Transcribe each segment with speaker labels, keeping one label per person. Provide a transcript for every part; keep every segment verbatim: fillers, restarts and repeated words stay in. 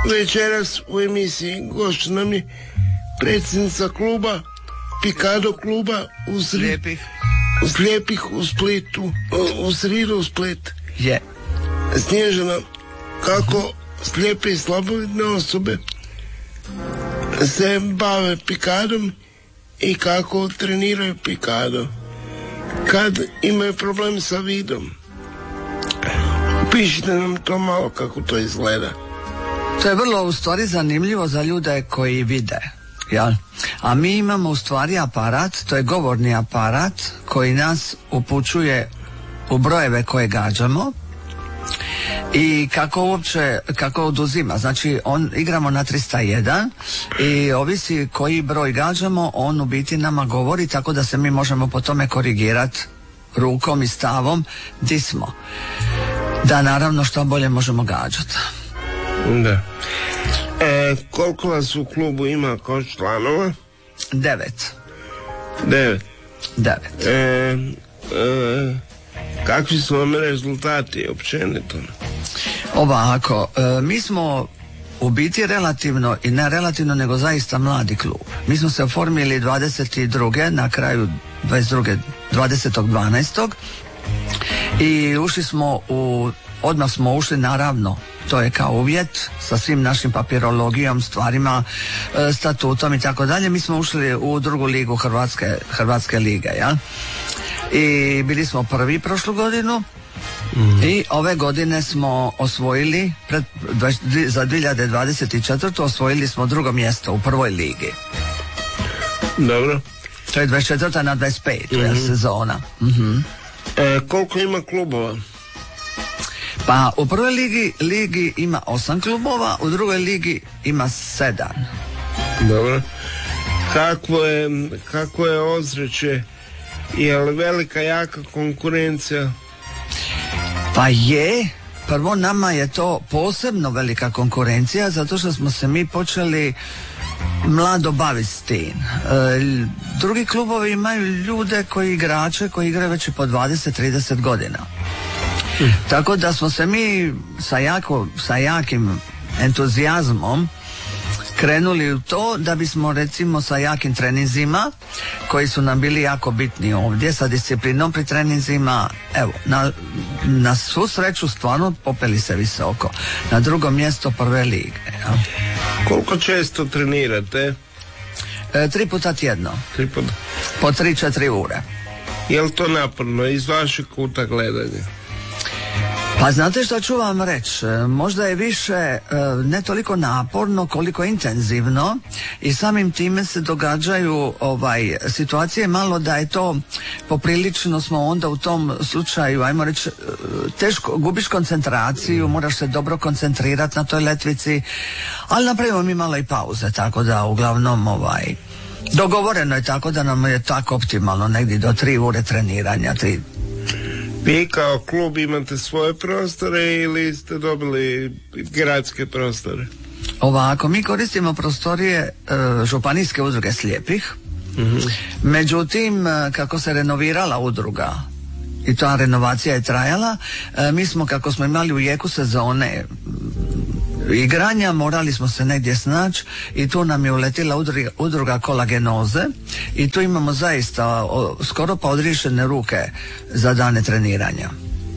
Speaker 1: Večeras u emisiji gošća nam je predsjednica kluba, Pikado kluba u Slijepih, u Slijepih u Splitu, u, u Sridu u Split.
Speaker 2: Je.
Speaker 1: Snježana, kako slijepe i slabovidne osobe se bave pikadom i kako treniraju pikado kad imaju problem sa vidom. Pišite nam to malo kako to izgleda.
Speaker 2: To je vrlo u stvari zanimljivo za ljude koji vide. Ja. A mi imamo u stvari aparat, to je govorni aparat koji nas upućuje u brojeve koje gađamo i kako uopće, kako oduzima. Znači on, igramo na trista jedan i ovisi koji broj gađamo, on u biti nama govori, tako da se mi možemo po tome korigirati rukom i stavom di smo, da naravno što bolje možemo gađati.
Speaker 1: Da. E, koliko vas u klubu ima kao članova?
Speaker 2: Devet.
Speaker 1: Devet.
Speaker 2: Devet.
Speaker 1: E, e, kakvi su vam rezultati općenito?
Speaker 2: Ovako, e, mi smo u biti relativno, i ne relativno, nego zaista mladi klub. Mi smo se oformili dvadeset druge na kraju dvadeset druge dvadesetog dvanaestog i ušli smo u, odmah smo ušli naravno, to je kao uvjet sa svim našim papirologijom, stvarima, e, statutom i tako dalje. Mi smo ušli u drugu ligu Hrvatske, Hrvatske lige, ja? I bili smo prvi prošlu godinu. Mm. I ove godine smo osvojili pred, za dvije hiljade dvadeset četvrtu osvojili smo drugo mjesto u prvoj ligi.
Speaker 1: Dobro.
Speaker 2: To je dvadeset četvrta na dvadeset pet mm-hmm. sezona. Mm-hmm.
Speaker 1: E, koliko ima klubova?
Speaker 2: Pa u prvoj ligi, ligi ima osam klubova, u drugoj ligi ima sedam.
Speaker 1: Dobro. Kako je, kako je ozračje? Je li velika, jaka konkurencija?
Speaker 2: Pa je, prvo nama je to posebno velika konkurencija zato što smo se mi počeli mlado baviti s tim. E, drugi klubovi imaju ljude koji igrače koji igraju već i po dvadeset trideset godina. Hmm. Tako da smo se mi sa, jako, sa jakim entuzijazmom krenuli u to da bismo recimo sa jakim treninzima koji su nam bili jako bitni ovdje, sa disciplinom pri treninzima, evo, na, na svu sreću stvarno popeli se visoko. Na drugo mjesto prve lige. Ja.
Speaker 1: Koliko često trenirate?
Speaker 2: E, tri puta tjedno.
Speaker 1: Tri puta.
Speaker 2: Po tri, četiri ure.
Speaker 1: Je li to naporno iz vašeg kuta gledanja?
Speaker 2: Pa znate što ću vam reći, možda je više ne toliko naporno koliko intenzivno i samim time se događaju ovaj, situacije malo da je to poprilično smo onda u tom slučaju, ajmo reći, teško, gubiš koncentraciju, moraš se dobro koncentrirati na toj letvici, ali napravimo mi malo i pauze, tako da uglavnom ovaj, dogovoreno je tako da nam je tako optimalno negdje do tri ure treniranja, tri.
Speaker 1: Vi kao klub imate svoje prostore ili ste dobili gradske prostore?
Speaker 2: Ovako, mi koristimo prostorije e, županijske udruge slijepih. Mm-hmm. Međutim, kako se renovirala udruga i ta renovacija je trajala, e, mi smo, kako smo imali u jeku sezone igranja, morali smo se negdje snaći i tu nam je uletila udruga, udruga kolagenoze i tu imamo zaista o, skoro pa odriješene ruke za dane treniranja.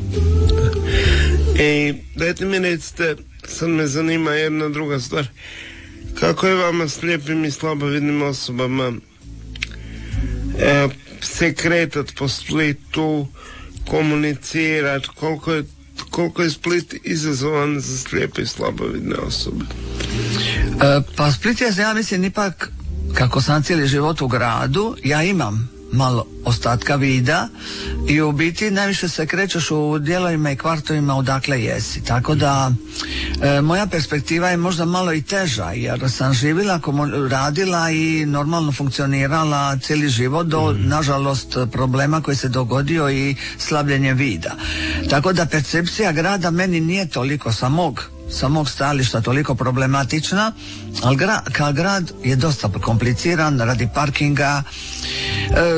Speaker 1: I dajte mi recite, sad me zanima jedna druga stvar, kako je vama slijepim i slabovidnim osobama e, se kretat po Splitu, komunicirat, koliko je koliko je Split izazovan za slijepe i slabovidne osobe?
Speaker 2: E, pa Split je, ja mislim, ipak, kako sam cijeli život u gradu, ja imam malo ostatka vida i u biti najviše se krećeš u dijelovima i kvartovima odakle jesi. Tako da e, moja perspektiva je možda malo i teža jer sam živjela, radila i normalno funkcionirala cijeli život do, mm. nažalost, problema koji se dogodio i slabljenje vida. Tako da percepcija grada meni nije toliko sa mog sa mog stajališta toliko problematična, ali gra, kao grad je dosta kompliciran radi parkinga, e,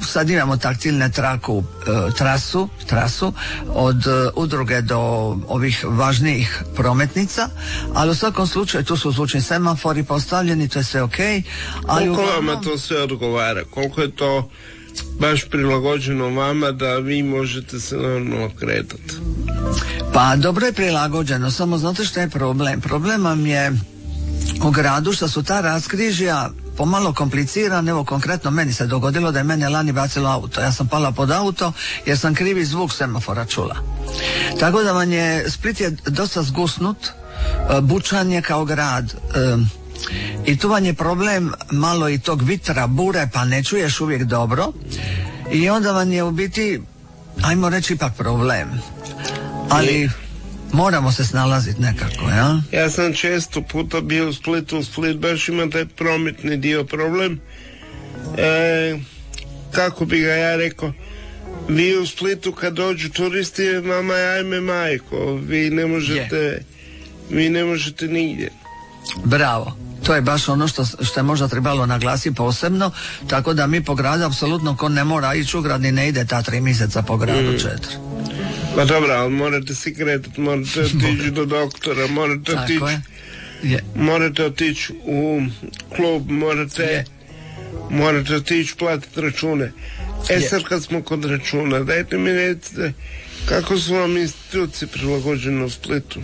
Speaker 2: sad imamo taktilne traku, e, trasu, trasu od e, udruge do ovih važnijih prometnica, ali u svakom slučaju tu su zvučni semafori postavljeni, to je sve ok. Ali
Speaker 1: koliko
Speaker 2: uglavnom,
Speaker 1: vama to sve odgovara? Koliko je to baš prilagođeno vama da vi možete se normalno kretati?
Speaker 2: Pa dobro je prilagođeno, samo znate što je problem? Problem vam je u gradu što su ta raskrižja pomalo komplicirane. Evo konkretno meni se dogodilo da je mene lani bacilo auto. Ja sam pala pod auto jer sam krivi zvuk semafora čula. Tako da vam je, Split je dosta zgusnut, bučan je kao grad. I tu vam je problem malo i tog vitra, bure, pa ne čuješ uvijek dobro. I onda vam je u biti, ajmo reći, ipak problem. Ali moramo se snalaziti nekako, ja?
Speaker 1: Ja sam često puta bio u Splitu, u Split baš ima taj prometni dio problem. E, kako bi ga ja rekao, vi u Splitu kad dođu turisti, mama je ajme majko, vi ne možete, yeah. vi ne možete nigdje.
Speaker 2: Bravo. To je baš ono što, što je možda trebalo naglasiti posebno, tako da mi po gradu apsolutno ko ne mora ići u grad ni ne ide ta tri mjeseca po gradu mm. četiri.
Speaker 1: Pa dobro, ali morate si kretati, morate otići do doktora, morate otići yeah. morate otići u klub, morate yeah. morate otići platiti račune. E yeah. sad kad smo kod računa, dajte mi recite kako su vam institucije prilagođene u Splitu?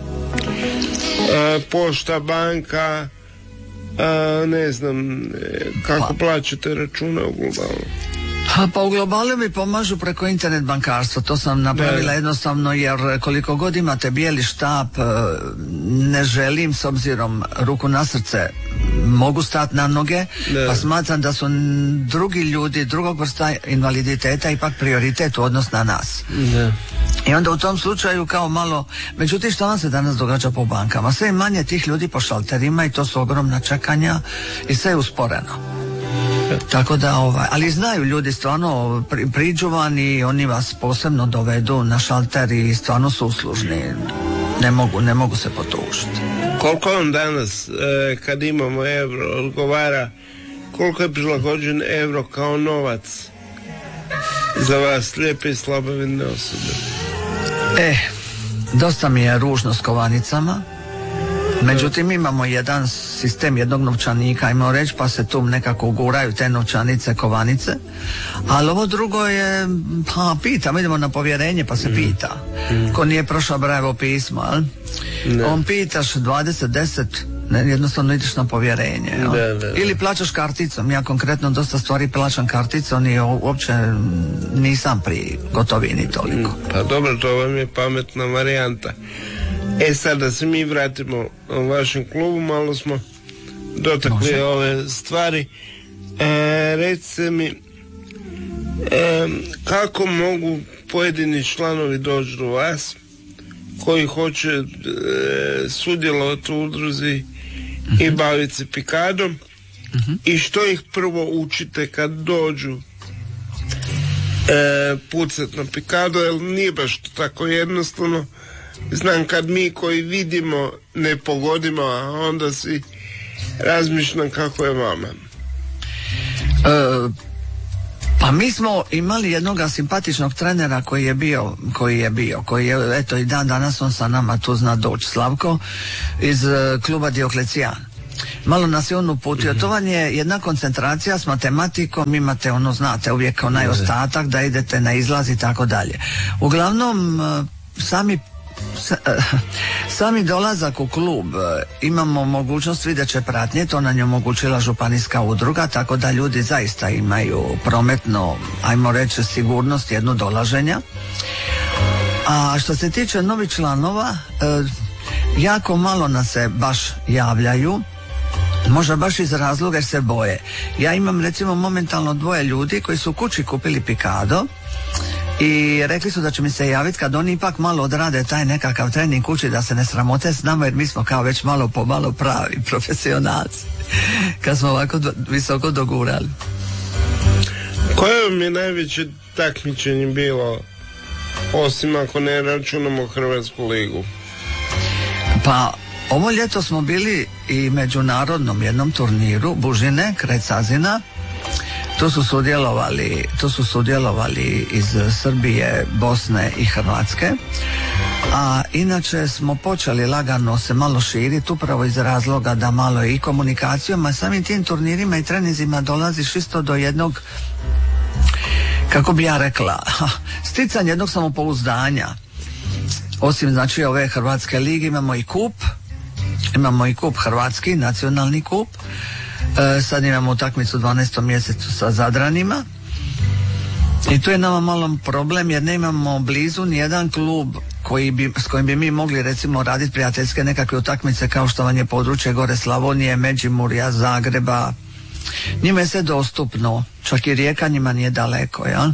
Speaker 1: E, pošta, banka, a, ne znam kako pa. plaćate račune u globalu?
Speaker 2: Pa u globalu mi pomažu preko internet bankarstva, to sam napravila jednostavno jer koliko god imate bijeli štap, ne želim, s obzirom ruku na srce, mogu stati na noge, ne. pa smatram da su drugi ljudi drugog vrsta invaliditeta ipak prioritet u odnos na nas. Ne. I onda u tom slučaju kao malo, međutim što vam se danas događa po bankama, sve je manje tih ljudi po šalterima i to su ogromna čekanja i sve je usporeno. Tako da, ovaj, ali znaju ljudi stvarno pri, priđu van i oni vas posebno dovedu na šalter i stvarno su uslužni. Ne mogu, ne mogu se potužiti.
Speaker 1: Koliko vam danas, e, kad imamo euro, odgovara koliko je prilagođen euro kao novac za vas, slijepe i slabovidne osobe?
Speaker 2: E, dosta mi je ružno s kovanicama. Međutim, imamo jedan sistem jednog novčanika, ajmo reći, pa se tu nekako uguraju te novčanice, kovanice. Ali ovo drugo je, pa pitamo, idemo na povjerenje, pa se mm. pita. Mm. Ko nije prošao Brajevo pismo, ali? On pitaš dvadeset deset, ne, jednostavno ideš na povjerenje. Ne, ne, ne. Ili plaćaš karticom. Ja konkretno dosta stvari plaćam karticom i uopće nisam pri gotovini toliko.
Speaker 1: Mm. Pa dobro, to vam je pametna varijanta. E sad da se mi vratimo u vašem klubu, malo smo dotakli Može. ove stvari. E, recite mi, e, kako mogu pojedini članovi doći do vas koji hoće e, sudjelovati u udruzi uh-huh. i baviti se pikadom uh-huh. i što ih prvo učite kad dođu e, pucat na pikado, jer nije baš to tako jednostavno. Znam kad mi koji vidimo ne pogodimo, a onda si razmišljam kako je vama.
Speaker 2: E, pa mi smo imali jednog simpatičnog trenera koji je bio, koji je bio, koji je, eto i dan danas on sa nama tu zna doći, Slavko iz uh, kluba Dioklecijan. Malo nas je on uputio, to vam je jedna koncentracija s matematikom, imate ono, znate, uvijek onaj ostatak da idete na izlaz i tako dalje. Uglavnom, uh, sami Sami dolazak u klub, imamo mogućnost videće pratnje, to nam je omogućila županijska udruga, tako da ljudi zaista imaju prometno, ajmo reći, sigurnost jedno dolaženja. A što se tiče novih članova, jako malo nas se baš javljaju, možda baš iz razloga jer se boje. Ja imam recimo momentalno dvoje ljudi koji su kući kupili pikado i rekli su da će mi se javiti kad oni ipak malo odrade taj nekakav trening kući, da se ne sramote s nama jer mi smo kao već malo po malo pravi profesionalci kad smo ovako do, visoko dogurali.
Speaker 1: Koje vam je najveće takmičenje bilo, osim ako ne računamo Hrvatsku ligu?
Speaker 2: Pa ovo ljeto smo bili i međunarodnom jednom turniru Bužine kraj Cazina. Tu su sudjelovali, tu su sudjelovali iz Srbije, Bosne i Hrvatske. A inače smo počeli lagano se malo širiti upravo iz razloga da malo i komunikacijom, a samim tim turnirima i treninzima dolaziš isto do jednog, kako bi ja rekla, sticanje jednog samopouzdanja. Osim znači ove Hrvatske lige imamo i kup, imamo i kup hrvatski, nacionalni kup. E, sad imamo utakmicu u dvanaestom mjesecu sa Zadranima. I tu je nama malo problem jer nemamo blizu nijedan klub koji bi, s kojim bi mi mogli recimo raditi prijateljske nekakve utakmice kao što vam je područje gore Slavonije, Međimurja, Zagreba. Njima je sve dostupno, čak i Rijeka njima nije daleko, ja?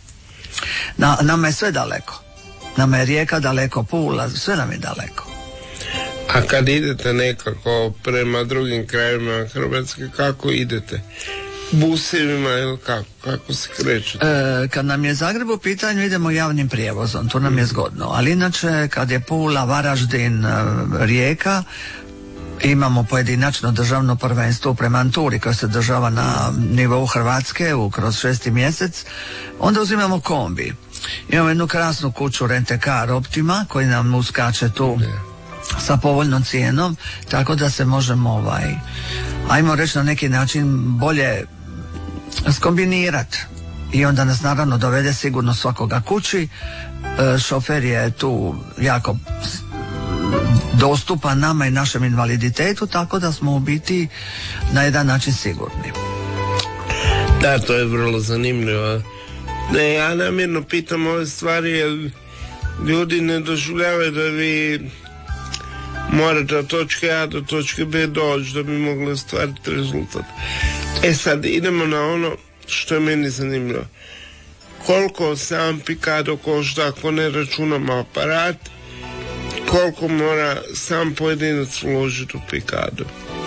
Speaker 2: Na, nama je sve daleko. Nama je Rijeka daleko, Pula, sve nam je daleko.
Speaker 1: A kad idete nekako prema drugim krajevima Hrvatske, kako idete? Busevima ili kako? Kako se krećete?
Speaker 2: E, kad nam je Zagreb u pitanju idemo javnim prijevozom, to nam je zgodno. Ali inače kad je Pula, Varaždin, Rijeka, imamo pojedinačno državno prvenstvo u premanturi koje se država na nivou Hrvatske u kroz šesti mjesec, onda uzimamo kombi. Imamo jednu krasnu kuću Rentekar Optima koji nam uskače tu sa povoljnom cijenom, tako da se možemo ovaj, ajmo reći na neki način bolje skombinirati i onda nas naravno dovede sigurno svakoga kući. E, šofer je tu jako dostupan nama i našem invaliditetu, tako da smo u biti na jedan način sigurni.
Speaker 1: Da, to je vrlo zanimljivo. Ne, ja namjerno pitam ove stvari jer ljudi ne doživljavaju da vi morate od točke A do točke B doći da bi mogli ostvariti rezultat. E sad idemo na ono što je meni zanimljivo. Koliko sam pikado košta ako ne računamo aparat, koliko mora sam pojedinac uložiti u pikado?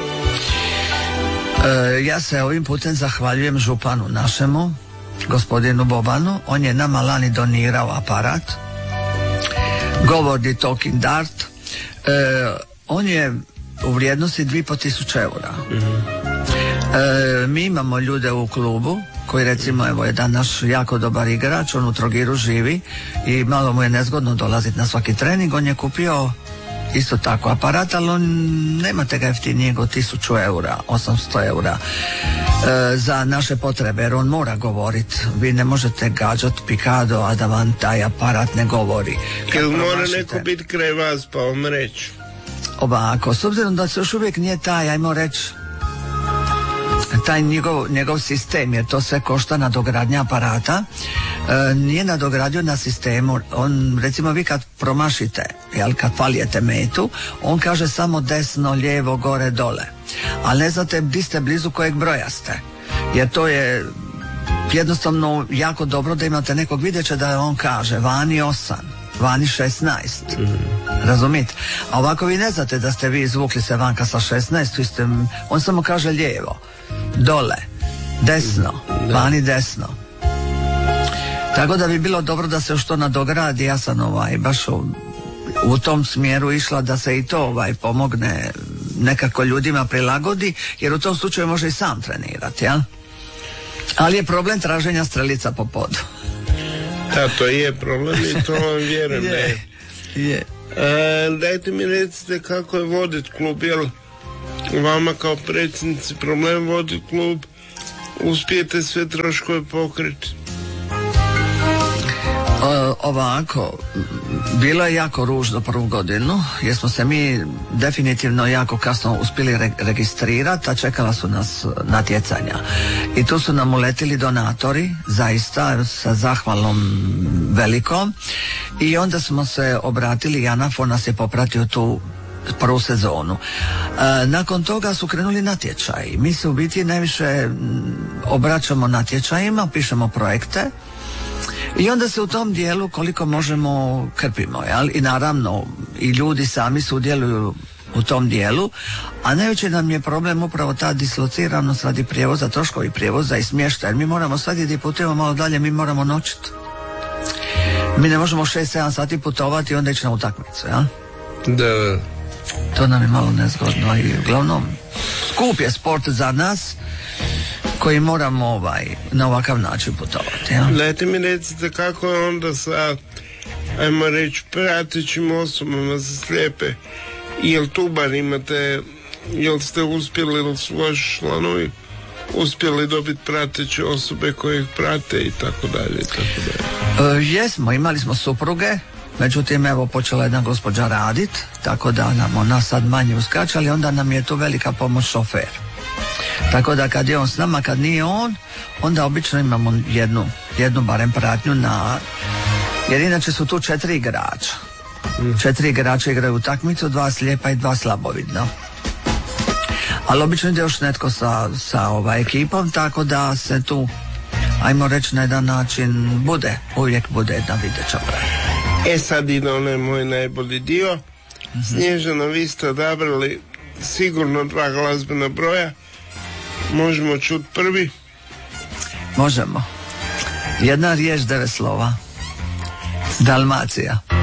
Speaker 2: E, ja se ovim putem zahvaljujem županu našemu, gospodinu Bobanu. On je nama lani donirao aparat Govor the Talking Dart. E, on je u vrijednosti dvije i pol tisuće eura. Mm-hmm. E, mi imamo ljude u klubu koji recimo, evo jedan naš jako dobar igrač, on u Trogiru živi i malo mu je nezgodno dolaziti na svaki trening. On je kupio isto tako aparat, ali on nemate ga jeftinijeg od tisuću eura, osamsto eura e, za naše potrebe, jer on mora govoriti. Vi ne možete gađati pikado, a da vam taj aparat ne govori.
Speaker 1: Jel mora neko biti kraj vas pa vam reći?
Speaker 2: Ovako, s obzirom da se još uvijek nije taj, ajmo reći, taj njegov, njegov sistem, jer to sve košta nadogradnja aparata, e, nije nadogradio na sistemu. On, recimo vi kad promašite, jel, kad palijete metu, on kaže samo desno, lijevo, gore, dole, ali ne znate di ste blizu kojeg broja ste, jer to je jednostavno jako dobro da imate nekog, vidjet će da on kaže vani osam, vani šesnaest, mm. razumite? A ovako vi ne znate da ste vi izvukli se vanka sa šesnaest, vi ste, on samo kaže lijevo, dole, desno, mm. vani desno. Tako da bi bilo dobro da se još to nadogradi. Ja sam ovaj, baš u, u tom smjeru išla da se i to ovaj, pomogne, nekako ljudima prilagodi, jer u tom slučaju može i sam trenirati, jel? Ali je problem traženja strelica po podu.
Speaker 1: Da, to je problem i to vam vjerujem.
Speaker 2: Je, je.
Speaker 1: E, dajte mi recite kako je voditi klub, jel vama kao predsjednici problem voditi klub, uspijete sve troškove pokriti?
Speaker 2: O, ovako, bilo je jako ružno prvu godinu, jer smo se mi definitivno jako kasno uspjeli re- registrirati, a čekala su nas natjecanja. I tu su nam uletili donatori, zaista, sa zahvalom velikom. I onda smo se obratili, Janaf, on nas je popratio tu prvu sezonu. E, nakon toga su krenuli natječaji. Mi se u biti najviše obraćamo natječajima, pišemo projekte. I onda se u tom dijelu koliko možemo krpimo, jel? I naravno i ljudi sami sudjeluju u tom dijelu, a najveći nam je problem upravo ta dislociranost radi prijevoza, troškovi prijevoza i smještaja. Mi moramo sad gdje putujemo malo dalje, mi moramo noćiti. Mi ne možemo šest sedam sati putovati i onda ići na utakmicu, jel?
Speaker 1: Da.
Speaker 2: To nam je malo nezgodno i uglavnom skup je sport za nas koji moramo ovaj, na ovakav način putovati. Ja?
Speaker 1: Dajte mi recite kako je onda sa, ajmo reći, pratećim osobama za slijepe. Jel tu bar imate, jel ste uspjeli, ili su vaši članovi uspjeli dobiti prateće osobe koje ih prate i tako dalje i tako dalje?
Speaker 2: E, jesmo, imali smo supruge, međutim evo počela jedna gospođa radit, tako da nam ona sad manje uskače, ali onda nam je tu velika pomoć šofer. Tako da kad je on s nama, kad nije on, onda obično imamo jednu, jednu barem pratnju na, jer inače su tu četiri igrača. Četiri igrača igraju utakmicu, dva slijepa i dva slabovidna. Ali obično ide još netko sa, sa ovaj ekipom, tako da se tu, ajmo reći, na jedan način bude, uvijek bude jedna videća pratnja.
Speaker 1: E sad ide onaj moj najbolji dio. Mm-hmm. Snježana, vi ste odabrali sigurno dva glazbena broja. Možemo čuti prvi?
Speaker 2: Možemo. Jedna riječ, devet slova. Dalmacija.